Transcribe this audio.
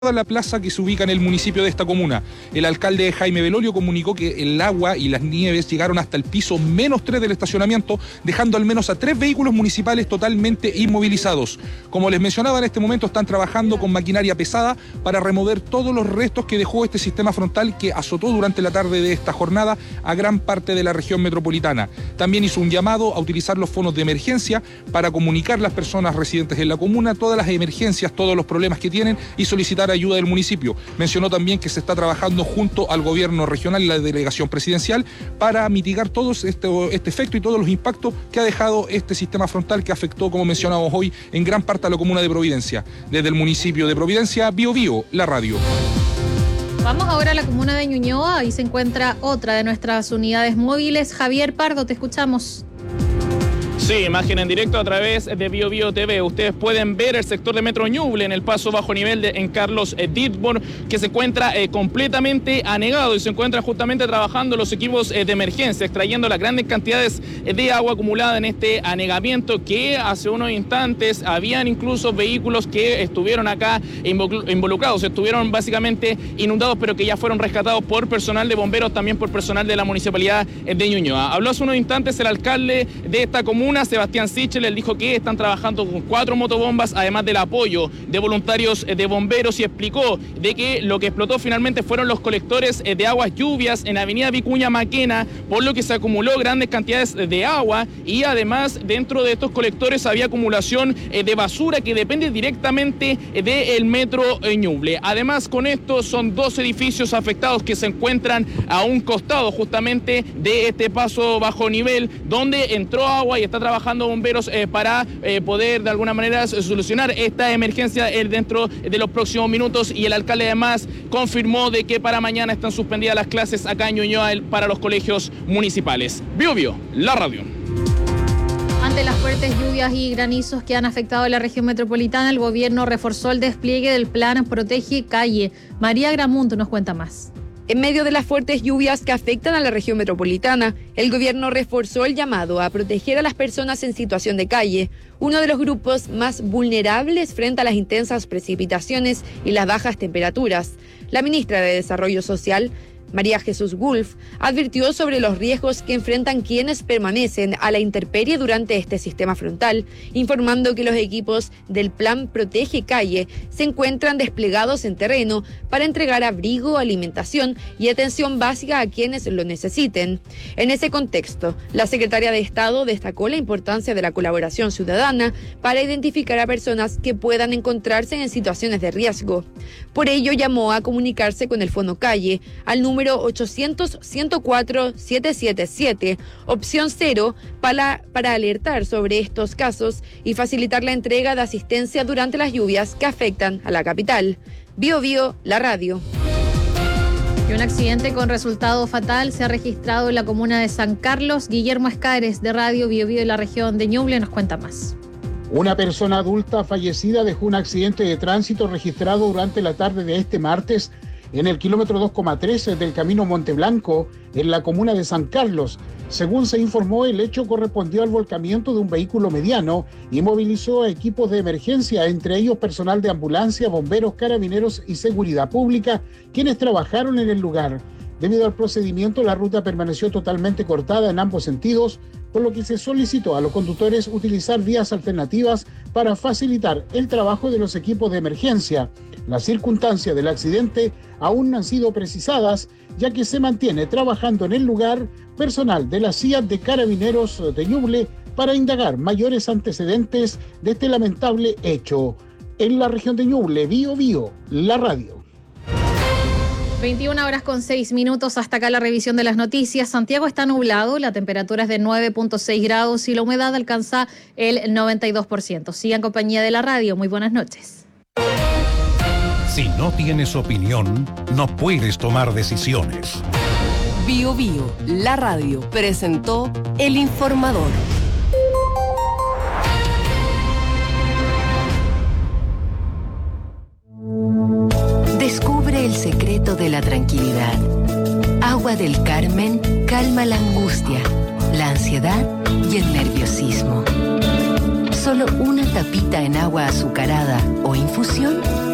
la plaza que se ubica en el municipio de esta comuna. El alcalde Jaime Belolio comunicó que el agua y las nieves llegaron hasta el piso -3 del estacionamiento, dejando al menos a 3 vehículos municipales totalmente inmovilizados. Como les mencionaba, en este momento están trabajando con maquinaria pesada para remover todos los restos que dejó este sistema frontal que azotó durante la tarde de esta jornada a gran parte de la región metropolitana. También hizo un llamado a utilizar los fondos de emergencia para comunicar a las personas residentes en la comuna todas las emergencias, todos los problemas que tienen y solicitar ayuda del municipio. Mencionó también que se está trabajando junto al gobierno regional y la delegación presidencial para mitigar todo este efecto y todos los impactos que ha dejado este sistema frontal que afectó, como mencionamos hoy, en gran parte a la comuna de Providencia. Desde el municipio de Providencia, Bio Bio, la radio. Vamos ahora a la comuna de Ñuñoa, ahí se encuentra otra de nuestras unidades móviles. Javier Pardo, te escuchamos. Sí, imagen en directo a través de Bio Bio TV. Ustedes pueden ver el sector de Metro Ñuble en el paso bajo nivel en Carlos Ditborn, que se encuentra completamente anegado y se encuentran justamente trabajando los equipos de emergencia, extrayendo las grandes cantidades de agua acumulada en este anegamiento, que hace unos instantes habían incluso vehículos que estuvieron acá involucrados, estuvieron básicamente inundados, pero que ya fueron rescatados por personal de bomberos, también por personal de la municipalidad de Ñuñoa. Habló hace unos instantes el alcalde de esta comuna, Sebastián Sichel. Él dijo que están trabajando con 4 motobombas, además del apoyo de voluntarios de bomberos, y explicó de que lo que explotó finalmente fueron los colectores de aguas lluvias en Avenida Vicuña Maquena, por lo que se acumuló grandes cantidades de agua, y además dentro de estos colectores había acumulación de basura que depende directamente del Metro Ñuble. Además, con esto son 2 edificios afectados que se encuentran a un costado justamente de este paso bajo nivel, donde entró agua y está trabajando bomberos para poder de alguna manera solucionar esta emergencia dentro de los próximos minutos. Y el alcalde además confirmó de que para mañana están suspendidas las clases acá en Ñuñoa para los colegios municipales. Bio Bio, la radio. Ante las fuertes lluvias y granizos que han afectado a la región metropolitana, el gobierno reforzó el despliegue del plan Protege Calle. María Gramunt nos cuenta más. En medio de las fuertes lluvias que afectan a la región metropolitana, el gobierno reforzó el llamado a proteger a las personas en situación de calle, uno de los grupos más vulnerables frente a las intensas precipitaciones y las bajas temperaturas. La ministra de Desarrollo Social, María Jesús Wolf, advirtió sobre los riesgos que enfrentan quienes permanecen a la intemperie durante este sistema frontal, informando que los equipos del Plan Protege Calle se encuentran desplegados en terreno para entregar abrigo, alimentación y atención básica a quienes lo necesiten. En ese contexto, la secretaria de Estado destacó la importancia de la colaboración ciudadana para identificar a personas que puedan encontrarse en situaciones de riesgo. Por ello, llamó a comunicarse con el Fono Calle al número 800-104-777, opción 0, para alertar sobre estos casos y facilitar la entrega de asistencia durante las lluvias que afectan a la capital. Bio Bio, la radio. Y un accidente con resultado fatal se ha registrado en la comuna de San Carlos. Guillermo Escares, de Radio Bio Bio de la región de Ñuble, nos cuenta más. Una persona adulta fallecida dejó un accidente de tránsito registrado durante la tarde de este martes en el kilómetro 2,13 del camino Monteblanco, en la comuna de San Carlos. Según se informó, el hecho correspondió al volcamiento de un vehículo mediano y movilizó a equipos de emergencia, entre ellos personal de ambulancia, bomberos, carabineros y seguridad pública, quienes trabajaron en el lugar. Debido al procedimiento, la ruta permaneció totalmente cortada en ambos sentidos, por lo que se solicitó a los conductores utilizar vías alternativas para facilitar el trabajo de los equipos de emergencia. Las circunstancias del accidente aún no han sido precisadas, ya que se mantiene trabajando en el lugar personal de la CIA de Carabineros de Ñuble para indagar mayores antecedentes de este lamentable hecho. En la región de Ñuble, Bio Bio, la radio. 21:06. Hasta acá la revisión de las noticias. Santiago está nublado, la temperatura es de 9.6 grados y la humedad alcanza el 92%. Siga en compañía de la radio. Muy buenas noches. Si no tienes opinión, no puedes tomar decisiones. Bio Bio, la radio, presentó El Informador. Descubre el secreto de la tranquilidad. Agua del Carmen calma la angustia, la ansiedad y el nerviosismo. Solo una tapita en agua azucarada o infusión